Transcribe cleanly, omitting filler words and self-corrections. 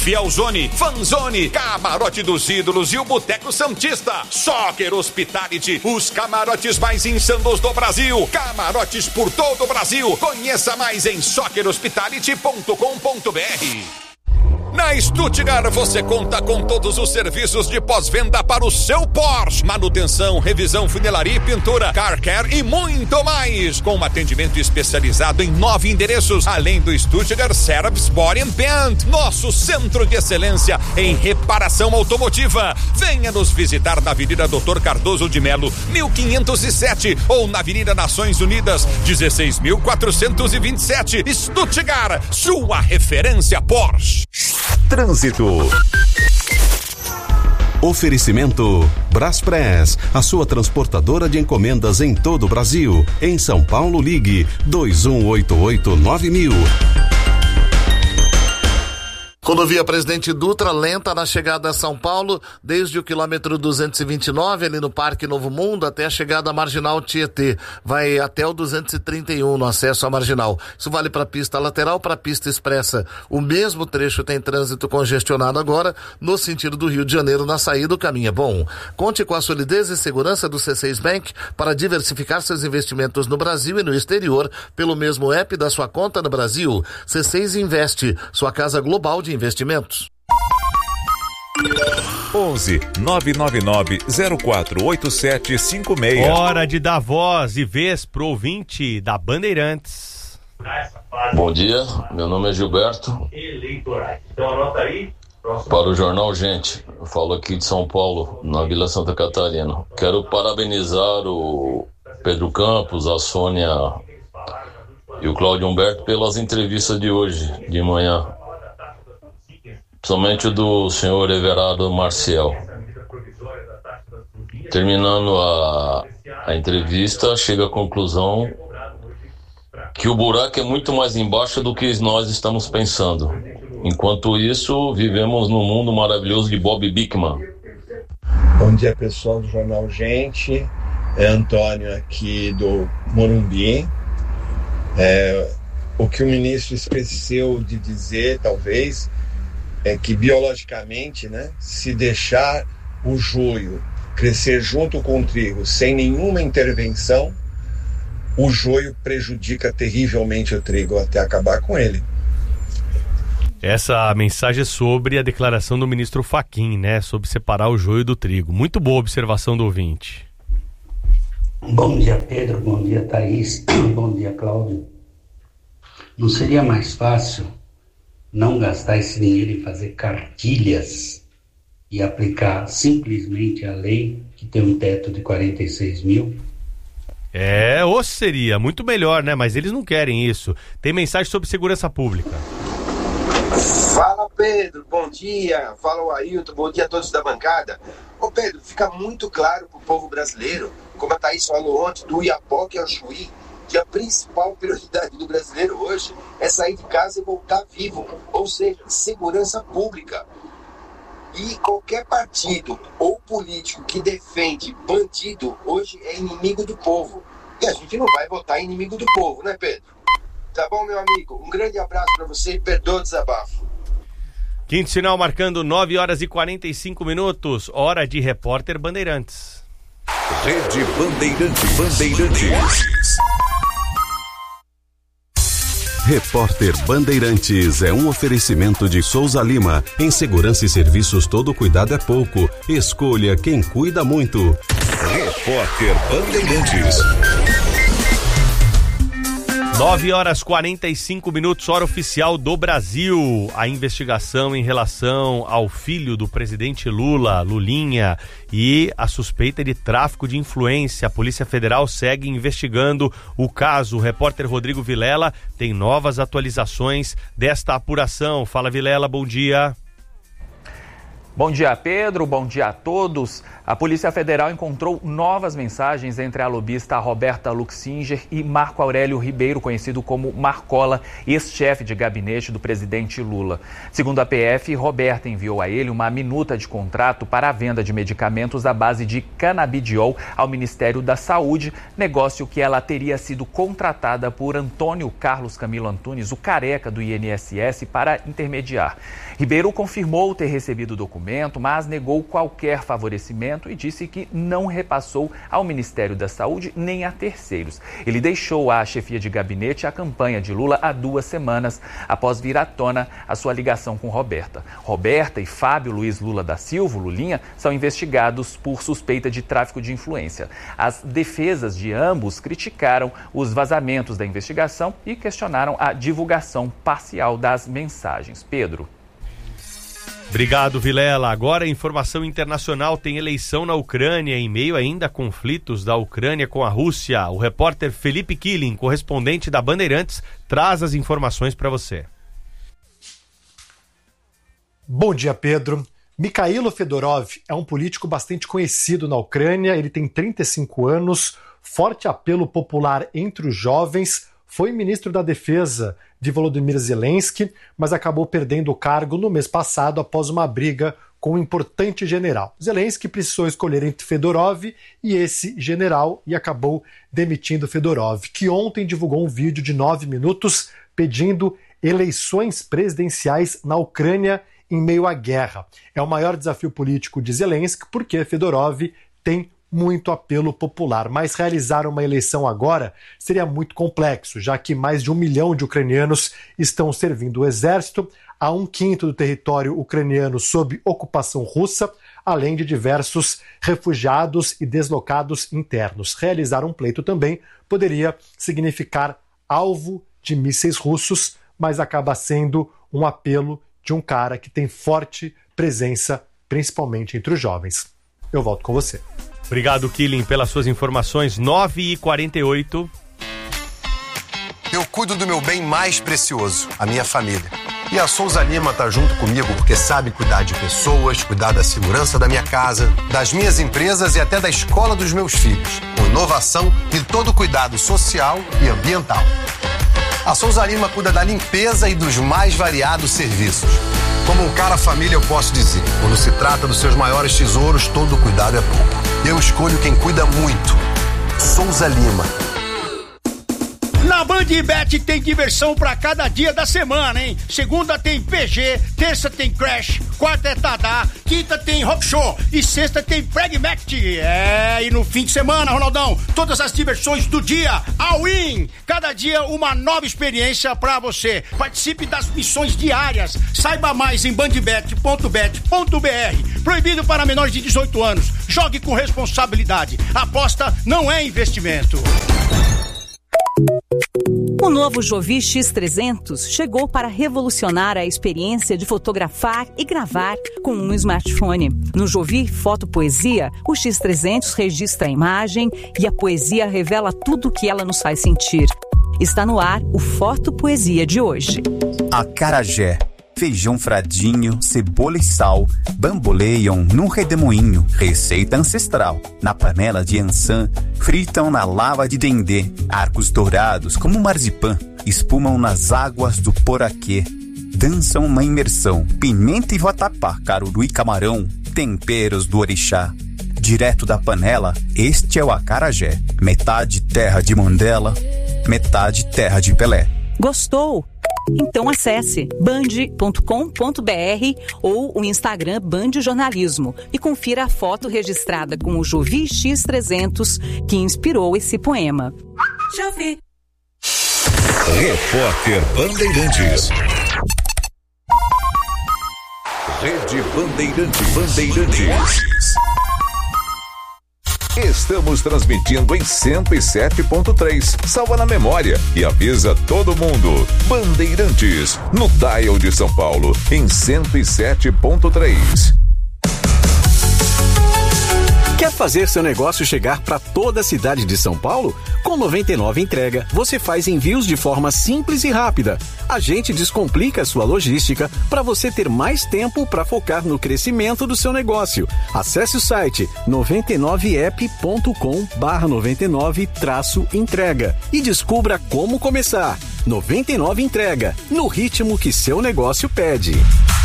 Infielzone, Fanzone, Camarote dos Ídolos e o Boteco Santista. Soccer Hospitality, os camarotes mais insanos do Brasil. Camarotes por todo o Brasil. Conheça mais em soccerhospitality.com.br. Na Stuttgart você conta com todos os serviços de pós-venda para o seu Porsche. Manutenção, revisão, funilaria e pintura, car care e muito mais. Com um atendimento especializado em 9 endereços, além do Stuttgart Service Body and Paint, nosso centro de excelência em reparação automotiva. Venha nos visitar na Avenida Dr. Cardoso de Melo, 1507 ou na Avenida Nações Unidas, 16.427. Stuttgart, sua referência Porsche. Trânsito. Oferecimento Braspress, a sua transportadora de encomendas em todo o Brasil. Em São Paulo, ligue 2188-9000. Rodovia Presidente Dutra, lenta na chegada a São Paulo, desde o quilômetro 229, ali no Parque Novo Mundo, até a chegada à Marginal Tietê. Vai até o 231 no acesso à Marginal. Isso vale para a pista lateral, para a pista expressa. O mesmo trecho tem trânsito congestionado agora, no sentido do Rio de Janeiro, na saída o caminho é bom. Conte com a solidez e segurança do C6 Bank para diversificar seus investimentos no Brasil e no exterior, pelo mesmo app da sua conta no Brasil. C6 Investe, sua casa global de investimentos. 11 999 048756. Hora de dar voz e vez pro ouvinte da Bandeirantes. Bom dia, meu nome é Gilberto. Então anota aí. Para o Jornal Gente, eu falo aqui de São Paulo, na Vila Santa Catarina. Quero parabenizar o Pedro Campos, a Sônia e o Cláudio Humberto pelas entrevistas de hoje, de manhã. Principalmente o do senhor Everardo Marcial. Terminando a entrevista, chega à conclusão que o buraco é muito mais embaixo do que nós estamos pensando. Enquanto isso, vivemos num mundo maravilhoso de Bob Bikman. Bom dia, pessoal do Jornal Gente. É Antônio aqui do Morumbi. O que o ministro esqueceu de dizer, talvez, é que biologicamente, né, se deixar o joio crescer junto com o trigo sem nenhuma intervenção, o joio prejudica terrivelmente o trigo até acabar com ele. Essa mensagem é sobre a declaração do ministro Fachin, né, sobre separar o joio do trigo. Muito boa observação do ouvinte. Bom dia, Pedro. Bom dia, Thaís. Bom dia, Cláudio. Não seria mais fácil não gastar esse dinheiro em fazer cartilhas e aplicar simplesmente a lei que tem um teto de 46 mil? Ou seria muito melhor, né? Mas eles não querem isso. Tem mensagem sobre segurança pública. Fala, Pedro, bom dia. Fala, o Ailton, bom dia a todos da bancada. Ô, Pedro, fica muito claro pro povo brasileiro, como a Thaís falou ontem, do Iapoque ao Chuí, que a principal prioridade do brasileiro hoje é sair de casa e voltar vivo, ou seja, segurança pública. E qualquer partido ou político que defende bandido hoje é inimigo do povo. E a gente não vai votar inimigo do povo, né, Pedro? Tá bom, meu amigo? Um grande abraço pra você e perdoa o desabafo. Quinto sinal marcando 9 horas e 45 minutos. Hora de Repórter Bandeirantes. Rede Bandeirantes. Repórter Bandeirantes é um oferecimento de Souza Lima. Em segurança e serviços, todo cuidado é pouco. Escolha quem cuida muito. Repórter Bandeirantes. 9 horas 45 minutos, hora oficial do Brasil. A investigação em relação ao filho do presidente Lula, Lulinha, e a suspeita de tráfico de influência. A Polícia Federal segue investigando o caso. O repórter Rodrigo Vilela tem novas atualizações desta apuração. Fala, Vilela, bom dia. Bom dia, Pedro. Bom dia a todos. A Polícia Federal encontrou novas mensagens entre a lobista Roberta Luxinger e Marco Aurélio Ribeiro, conhecido como Marcola, ex-chefe de gabinete do presidente Lula. Segundo a PF, Roberta enviou a ele uma minuta de contrato para a venda de medicamentos à base de canabidiol ao Ministério da Saúde, negócio que ela teria sido contratada por Antônio Carlos Camilo Antunes, o careca do INSS, para intermediar. Ribeiro confirmou ter recebido o documento, mas negou qualquer favorecimento e disse que não repassou ao Ministério da Saúde nem a terceiros. Ele deixou a chefia de gabinete e a campanha de Lula há 2 semanas, após vir à tona a sua ligação com Roberta. Roberta e Fábio Luiz Lula da Silva, Lulinha, são investigados por suspeita de tráfico de influência. As defesas de ambos criticaram os vazamentos da investigação e questionaram a divulgação parcial das mensagens. Pedro. Obrigado, Vilela. Agora, informação internacional: tem eleição na Ucrânia em meio ainda a conflitos da Ucrânia com a Rússia. O repórter Felipe Killing, correspondente da Bandeirantes, traz as informações para você. Bom dia, Pedro. Mikhailo Fedorov é um político bastante conhecido na Ucrânia. Ele tem 35 anos, forte apelo popular entre os jovens, foi ministro da Defesa de Volodymyr Zelensky, mas acabou perdendo o cargo no mês passado após uma briga com um importante general. Zelensky precisou escolher entre Fedorov e esse general e acabou demitindo Fedorov, que ontem divulgou um vídeo de 9 minutos pedindo eleições presidenciais na Ucrânia em meio à guerra. É o maior desafio político de Zelensky porque Fedorov tem muito apelo popular, mas realizar uma eleição agora seria muito complexo, já que mais de 1 milhão de ucranianos estão servindo o exército, há 1/5 do território ucraniano sob ocupação russa, além de diversos refugiados e deslocados internos. Realizar um pleito também poderia significar alvo de mísseis russos, mas acaba sendo um apelo de um cara que tem forte presença, principalmente entre os jovens. Eu volto com você. Obrigado, Killing, pelas suas informações. 9h48. Eu cuido do meu bem mais precioso, a minha família. E a Souza Lima tá junto comigo porque sabe cuidar de pessoas, cuidar da segurança da minha casa, das minhas empresas e até da escola dos meus filhos, com inovação e todo o cuidado social e ambiental. A Souza Lima cuida da limpeza e dos mais variados serviços. Como um cara família, eu posso dizer, quando se trata dos seus maiores tesouros, todo cuidado é pouco. Eu escolho quem cuida muito. Souza Lima. Na Bandbet tem diversão pra cada dia da semana, hein? Segunda tem PG, terça tem Crash, quarta é Tadá, quinta tem Rock Show e sexta tem Pragmatic. E no fim de semana, Ronaldão, todas as diversões do dia, all-in. Cada dia uma nova experiência pra você. Participe das missões diárias. Saiba mais em bandbet.bet.br. Proibido para menores de 18 anos. Jogue com responsabilidade. Aposta não é investimento. O novo Jovi X300 chegou para revolucionar a experiência de fotografar e gravar com um smartphone. No Jovi Foto Poesia, o X300 registra a imagem e a poesia revela tudo o que ela nos faz sentir. Está no ar o Foto Poesia de hoje. Acarajé. Feijão fradinho, cebola e sal, bamboleiam num redemoinho, receita ancestral. Na panela de ançã, fritam na lava de dendê, arcos dourados como marzipan, espumam nas águas do poraquê. Dançam uma imersão, pimenta e vatapá, caruru e camarão, temperos do orixá. Direto da panela, este é o acarajé, metade terra de Mandela, metade terra de Pelé. Gostou? Então acesse band.com.br ou o Instagram Band Jornalismo e confira a foto registrada com o Jovi X300 que inspirou esse poema. Jovi. Repórter Bandeirantes. Rede Bandeirantes. Estamos transmitindo em 107.3. Salva na memória e avisa todo mundo. Bandeirantes, no dial de São Paulo, em 107.3. Quer fazer seu negócio chegar para toda a cidade de São Paulo? Com 99 Entrega, você faz envios de forma simples e rápida. A gente descomplica a sua logística para você ter mais tempo para focar no crescimento do seu negócio. Acesse o site 99app.com/99-entrega e descubra como começar. 99 Entrega, no ritmo que seu negócio pede.